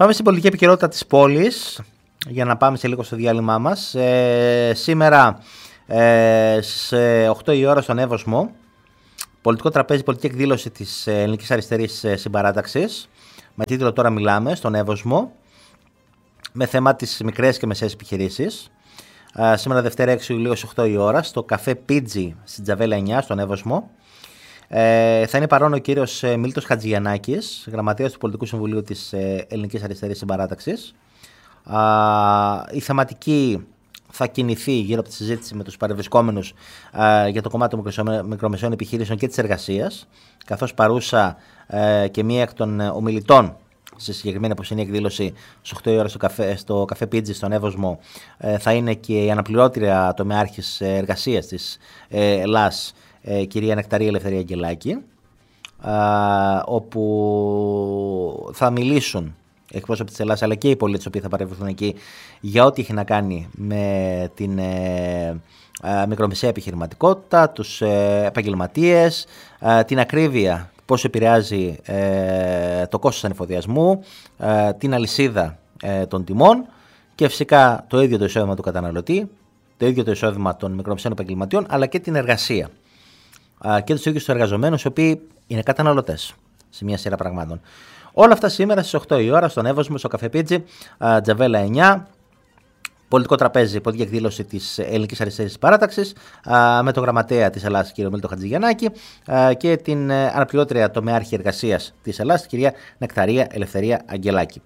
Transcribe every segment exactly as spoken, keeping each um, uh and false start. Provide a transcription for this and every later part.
Πάμε στην πολιτική επικαιρότητα της πόλης, για να πάμε σε λίγο στο διάλειμμά μας. Ε, σήμερα ε, σε οκτώ η ώρα στον Εύωσμο, πολιτικό τραπέζι, πολιτική εκδήλωση της Ελληνικής Αριστερής Συμπαράταξης, με τίτλο «Τώρα μιλάμε» στον Εύωσμο, με θέμα τις μικρές και μεσαίες επιχειρήσεις. Ε, σήμερα Δευτέρα έξι Ιουλίου στις οκτώ η ώρα στο καφέ Πίτζι στην Τζαβέλα εννιά στον Εύωσμο. Ε, θα είναι παρόν ο κύριος Μίλτος Χατζηγιαννάκης, γραμματέας του Πολιτικού Συμβουλίου της Ελληνικής Αριστερής Συμπαράταξης. Η θεματική θα κινηθεί γύρω από τη συζήτηση με τους παρευρισκόμενους α, για το κομμάτι των μικρομεσαίων επιχειρήσεων και της εργασίας, καθώς παρούσα α, και μία εκ των ομιλητών στη συγκεκριμένη απόψινή εκδήλωση στις οκτώ η ώρα στο καφέ, στο καφέ Πίτζι στον Εύωσμο α, θα είναι και η αναπληρώτρια τομεάρχης εργασίας της ε, ΕΛΑΣ, ε, κυρία Νεκταρία Ελευθερία Αγγελάκη, α, όπου θα μιλήσουν εκπρόσωποι της Ελλάδας αλλά και οι πολίτες που θα παρευρεθούν εκεί για ό,τι έχει να κάνει με την ε, ε, μικρομεσαία επιχειρηματικότητα, τους ε, επαγγελματίες, ε, την ακρίβεια, πώς επηρεάζει ε, το κόστος ανεφοδιασμού, ε, την αλυσίδα ε, των τιμών και φυσικά το ίδιο το εισόδημα του καταναλωτή, το ίδιο το εισόδημα των μικρομεσαίων επαγγελματιών αλλά και την εργασία ε, και τους ίδιους τους εργαζομένους οι οποίοι είναι καταναλωτές σε μια σειρά πραγμάτων. Όλα αυτά σήμερα στις οκτώ η ώρα στον Εύωσμο, στο καφέ Πίτζι, Τζαβέλα εννιά, πολιτικό τραπέζι, πολιτική εκδήλωση της Ελληνικής Αριστερής Παράταξης, με τον γραμματέα της Ελλάδας, κύριο Μίλτο Χατζηγιαννάκη, και την αναπληρώτρια τομεάρχη εργασίας της Ελλάδας, κυρία Νεκταρία Ελευθερία Αγγελάκη.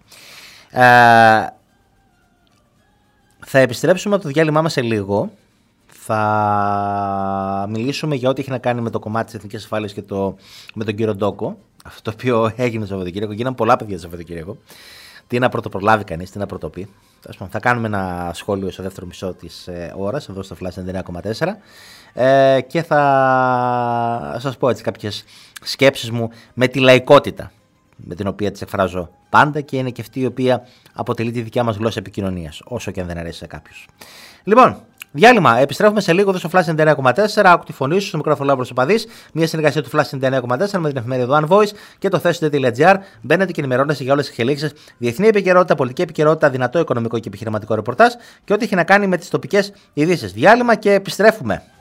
Θα επιστρέψουμε από το διάλειμμά μας σε λίγο. Θα μιλήσουμε για ό,τι έχει να κάνει με το κομμάτι της εθνικής ασφάλειας και το, με τον κύριο Ντόκο. Αυτό το οποίο έγινε το Σαββατοκύριακο. Γίναν πολλά παιδιά το Σαββατοκύριακο. Τι να πρωτοπρολάβει κανείς, τι να πρωτοπεί. Θα κάνουμε ένα σχόλιο στο δεύτερο μισό της ε, ώρας, εδώ στο Flash ενενήντα εννέα κόμμα τέσσερα. Ε, και θα σας πω έτσι κάποιες σκέψεις μου με τη λαϊκότητα με την οποία τις εκφράζω πάντα και είναι και αυτή η οποία αποτελεί τη δικιά μας γλώσσα επικοινωνίας, όσο και αν δεν αρέσει σε κάποιους. Λοιπόν, διάλειμμα. Επιστρέφουμε σε λίγο εδώ στο Flash ενενήντα εννέα κόμμα τέσσερα. Άκου τη φωνή σου στο μικρόφωνο Λάμπρος Οπαδής. Μια συνεργασία του Flash ενενήντα εννέα κόμμα τέσσερα με την εφημερίδα One Voice και το thesode.gr. Μπαίνετε και ενημερώνεστε για όλες τις εξελίξεις. Διεθνή επικαιρότητα, πολιτική επικαιρότητα, δυνατό οικονομικό και επιχειρηματικό ρεπορτάζ και ό,τι έχει να κάνει με τις τοπικές ειδήσεις. Διάλειμμα και επιστρέφουμε.